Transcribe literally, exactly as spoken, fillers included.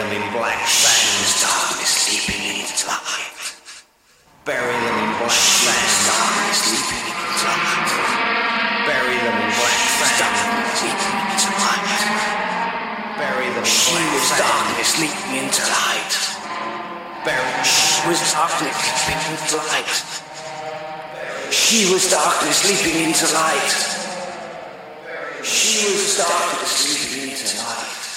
them in black sands, darkness sleeping into light. Bury them in black sands, darkness sleeping into light. Bury them in black sands, sleeping into light. Bury them in she was darkness sleeping into light. Bury she was darkness sleeping into light. She was darkness sleeping into light. She was darkness sleeping into light.